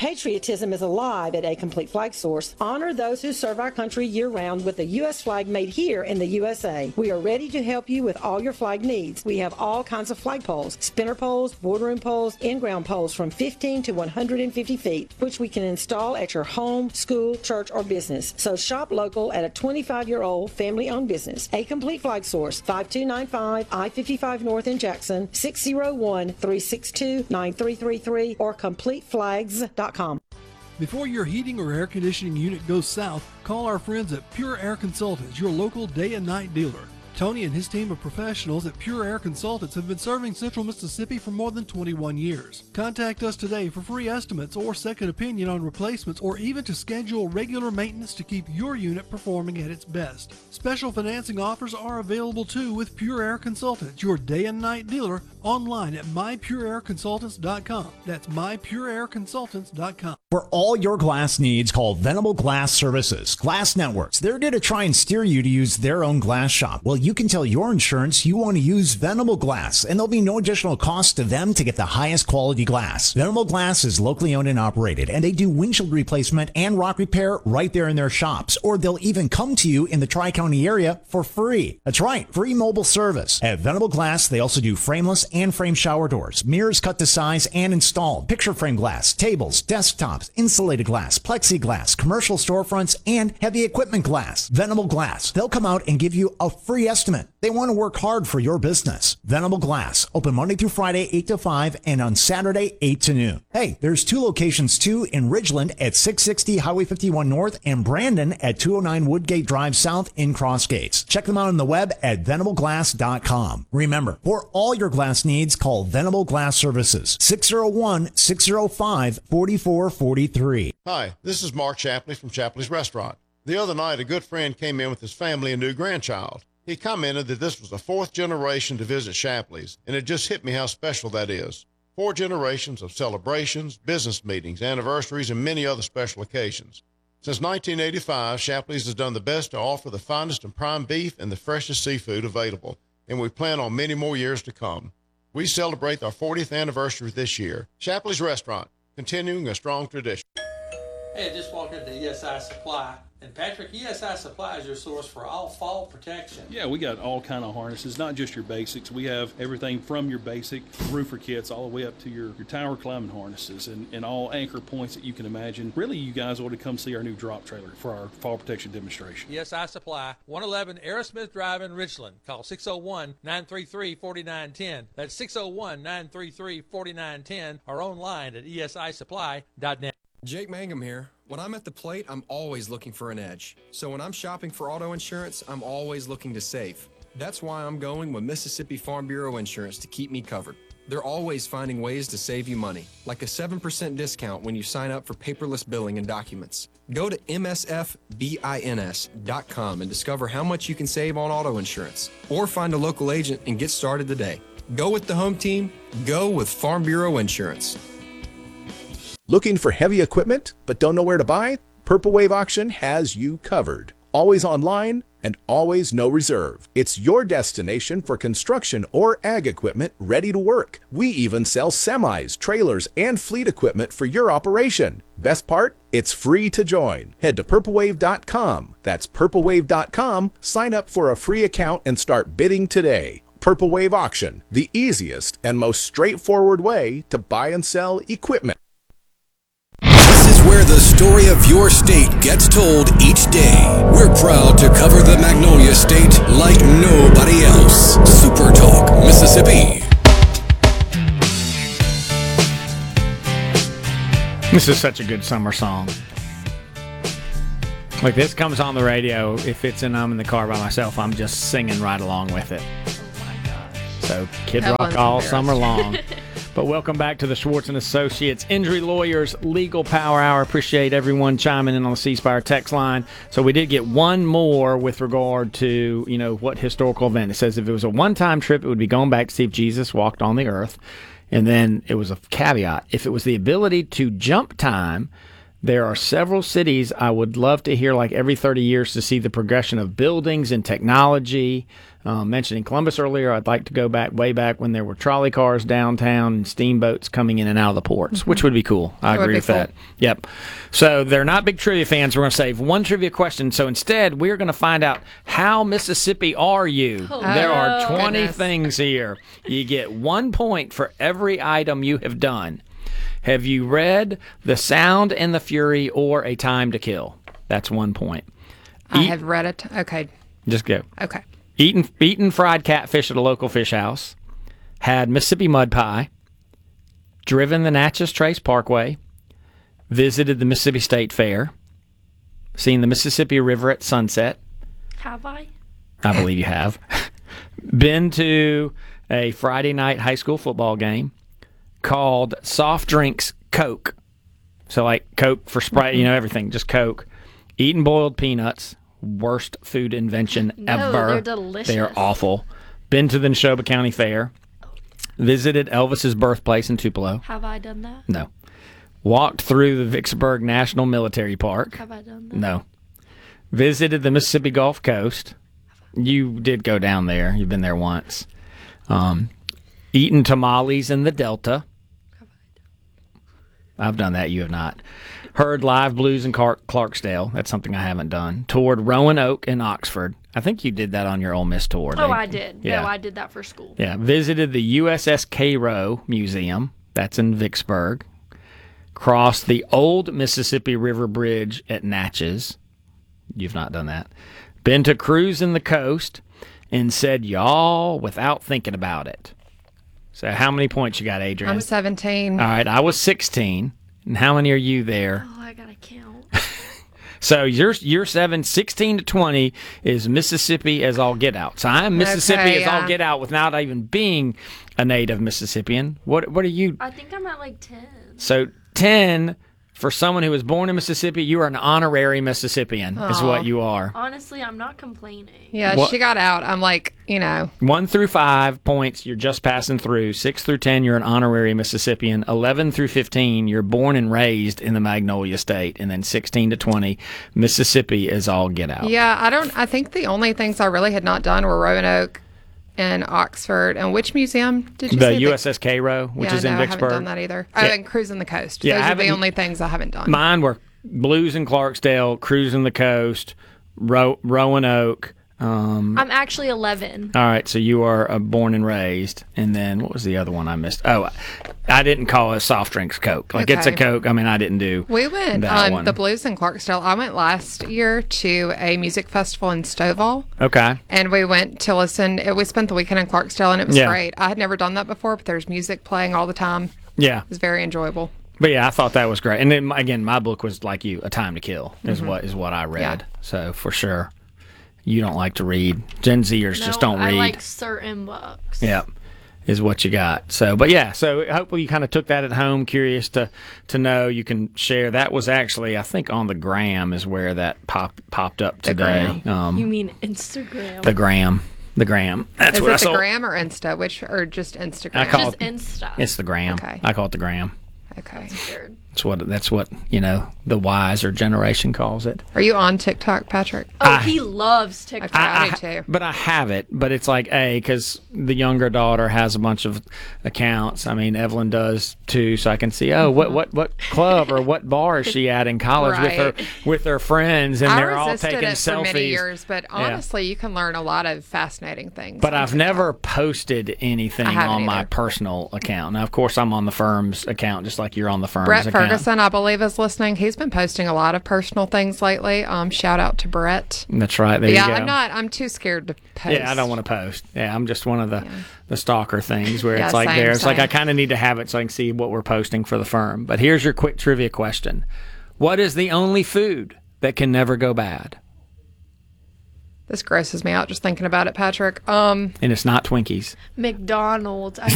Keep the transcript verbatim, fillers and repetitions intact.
Patriotism is alive at A Complete Flag Source. Honor those who serve our country year-round with the U S flag made here in the U S A. We are ready to help you with all your flag needs. We have all kinds of flag poles, spinner poles, boardroom poles, in-ground poles from fifteen to one hundred fifty feet, which we can install at your home, school, church, or business. So shop local at a twenty-five-year-old family-owned business. A Complete Flag Source, five two nine five I fifty-five North in Jackson, six oh one, three six two, nine three three three, or complete flags dot com. Before your heating or air conditioning unit goes south, call our friends at Pure Air Consultants, your local day and night dealer. Tony and his team of professionals at Pure Air Consultants have been serving Central Mississippi for more than twenty-one years. Contact us today for free estimates or second opinion on replacements, or even to schedule regular maintenance to keep your unit performing at its best. Special financing offers are available too with Pure Air Consultants, your day and night dealer, online at my pure air consultants dot com. That's my pure air consultants dot com. For all your glass needs, call Venable Glass Services. Glass Networks, they're there to try and steer you to use their own glass shop. Well, you can tell your insurance you want to use Venable Glass, and there'll be no additional cost to them to get the highest quality glass. Venable Glass is locally owned and operated, and they do windshield replacement and rock repair right there in their shops, or they'll even come to you in the Tri-County area for free. That's right, free mobile service. At Venable Glass, they also do frameless and frame shower doors, mirrors cut to size and installed, picture frame glass, tables, desktops, insulated glass, plexiglass, commercial storefronts, and heavy equipment glass. Venable Glass, they'll come out and give you a free estimate. They want to work hard for your business. Venable Glass, open Monday through Friday, eight to five, and on Saturday, eight to noon. Hey, there's two locations too, in Ridgeland at six sixty Highway fifty-one North and Brandon at two oh nine Woodgate Drive South in Cross Gates. Check them out on the web at venable glass dot com. Remember, for all your glass needs, call Venable Glass Services, six oh one, six oh five, four four four three. Hi, this is Mark Shapley from Shapley's Restaurant. The other night, a good friend came in with his family and new grandchild. He commented that this was the fourth generation to visit Shapley's, and it just hit me how special that is. Four generations of celebrations, business meetings, anniversaries, and many other special occasions. Since nineteen eighty-five, Shapley's has done the best to offer the finest and prime beef and the freshest seafood available, and we plan on many more years to come. We celebrate our fortieth anniversary this year. Shapley's Restaurant, continuing a strong tradition. Hey, I just walked into E S I Supply. And Patrick, E S I Supply is your source for all fall protection. Yeah, we got all kind of harnesses, not just your basics. We have everything from your basic roofer kits all the way up to your, your tower climbing harnesses and, and all anchor points that you can imagine. Really, you guys ought to come see our new drop trailer for our fall protection demonstration. E S I Supply, one eleven Aerosmith Drive in Richland. Call six oh one, nine three three, four nine one oh. That's six oh one, nine three three, four nine one oh or online at E S I supply dot net. Jake Mangum here. When I'm at the plate, I'm always looking for an edge. So when I'm shopping for auto insurance, I'm always looking to save. That's why I'm going with Mississippi Farm Bureau Insurance to keep me covered. They're always finding ways to save you money, like a seven percent discount when you sign up for paperless billing and documents. Go to M S F bins dot com and discover how much you can save on auto insurance. Or find a local agent and get started today. Go with the home team. Go with Farm Bureau Insurance. Looking for heavy equipment but don't know where to buy? Purple Wave Auction has you covered. Always online and always no reserve. It's your destination for construction or ag equipment ready to work. We even sell semis, trailers, and fleet equipment for your operation. Best part? It's free to join. Head to purple wave dot com. That's purple wave dot com. Sign up for a free account and start bidding today. Purple Wave Auction, the easiest and most straightforward way to buy and sell equipment. This is where the story of your state gets told each day. We're proud to cover the Magnolia State like nobody else. Super Talk Mississippi. This is such a good summer song. Like, this comes on the radio. If it's in, I'm in the car by myself, I'm just singing right along with it. So, Kid That Rock all embarrassing. summer long. But welcome back to the Schwartz and Associates Injury Lawyers Legal Power Hour. Appreciate everyone chiming in on the C Spire text line. So we did get one more with regard to, you know, what historical event. It says if it was a one-time trip, it would be going back to see if Jesus walked on the earth. And then it was a caveat. If it was the ability to jump time, there are several cities I would love to hear like every thirty years to see the progression of buildings and technology. Um, mentioning Columbus earlier, I'd like to go back way back when there were trolley cars downtown and steamboats coming in and out of the ports, mm-hmm. which would be cool. I That agree would be with cool. that. Yep. So they're not big trivia fans. We're going to save one trivia question. So instead, we're going to find out how Mississippi are you? Oh, there are twenty goodness. things here. You get one point for every item you have done. Have you read The Sound and the Fury or A Time to Kill? That's one point. I Eat- have read it. Okay. Just go. Okay. Eaten, eaten fried catfish at a local fish house. Had Mississippi mud pie. Driven the Natchez Trace Parkway. Visited the Mississippi State Fair. Seen the Mississippi River at sunset. Have I? I believe you have. Been to a Friday night high school football game called Soft Drinks Coke. So like Coke for Sprite, you know, everything, just Coke. Eaten boiled peanuts. Worst food invention No, ever. they're delicious. They're awful. Been to the Neshoba County Fair. Visited Elvis's birthplace in Tupelo. Have I done that? No. Walked through the Vicksburg National Military Park. Have I done that? No. Visited the Mississippi Gulf Coast. You did go down there. You've been there once. Um, eaten tamales in the Delta. I've done that. You have not. Heard live blues in Clark- Clarksdale. That's something I haven't done. Toured Roanoke in Oxford. I think you did that on your Ole Miss tour. Oh, didn't I you? did. Yeah. No, I did that for school. Yeah. Visited the U S S Cairo Museum. That's in Vicksburg. Crossed the old Mississippi River Bridge at Natchez. You've not done that. Been to cruising the coast and said y'all without thinking about it. So how many points you got, Adrian? I'm seventeen. All right, I was sixteen. And how many are you there? Oh, I gotta count. So you're you're seven, sixteen to twenty is Mississippi as all get out. So I'm Mississippi Okay, as all yeah. get out without even being a native Mississippian. What what are you? I think I'm at like ten. So ten for someone who was born in Mississippi, you are an honorary Mississippian is Aw. what you are. Honestly, I'm not complaining. Yeah, What- she got out. I'm like, you know. One through five points, you're just passing through. Six through ten, you're an honorary Mississippian. Eleven through fifteen, you're born and raised in the Magnolia State, and then sixteen to twenty, Mississippi is all get out. Yeah, I don't. I think the only things I really had not done were Roanoke and Oxford. And which museum did you The say? U S S Cairo, which yeah, is no, in I Vicksburg. haven't done that either. Oh, Yeah. and cruising the coast. Yeah, I Those are the haven't- only things I haven't done. Mine were blues in Clarksdale, cruising the coast, Ro- Roanoke. Um, I'm actually eleven. all right, so you are uh, born and raised, and then what was the other one I missed? Oh, I didn't call it soft drinks Coke. Like it's a Okay. Coke. I mean, I didn't do. We went that um, one. the Blues in Clarksdale. I went last year to a music festival in Stovall, Okay. and we went to listen. It, we spent the weekend in Clarksdale, and it was Yeah. great. I had never done that before, but there's music playing all the time. Yeah. It was very enjoyable. But yeah, I thought that was great. And then again, my book was like you, A Time to Kill is Mhm. what is what I read. Yeah. So for sure, you don't like to read. Gen Zers No, just don't I read. like certain books. Yep, is what you got. So, but yeah, so hopefully you kind of took that at home. Curious to to know. You can share. That was actually, I think, on the gram is where that pop popped up today. Um, You mean Instagram? the gram, the gram. That's Is what it I the saw. gram or Insta? Which or just Instagram? I call Just it Insta. It's the gram. Okay. I call it the gram. Okay. That's what that's what you know the wiser generation calls it. Are you on TikTok, Patrick? Oh, I- he loves TikTok. I, I- do too. But I have it. But it's like, A, because the younger daughter has a bunch of accounts. I mean, Evelyn does too, so I can see, oh, what what, what club or what bar is she at in college with her Right. with her friends, and I they're all resisted taking it selfies. for many years, but Yeah. honestly, you can learn a lot of fascinating things. But on I've TikTok. never posted anything I haven't on my either. personal account. Now, of course, I'm on the firm's account, just like you're on the firm's Brett account. Ferguson, I believe, is listening. He's been posting a lot of personal things lately. Um, shout out to Brett. That's right. There yeah, you go. I'm not. I'm too scared to post. Yeah, I don't want to post. Yeah, I'm just one of the the stalker things where Yeah, it's like same, there. It's like same. I kind of need to have it so I can see what we're posting for the firm. But here's your quick trivia question: what is the only food that can never go bad? This grosses me out just thinking about it, Patrick. Um, And it's not Twinkies. McDonald's. I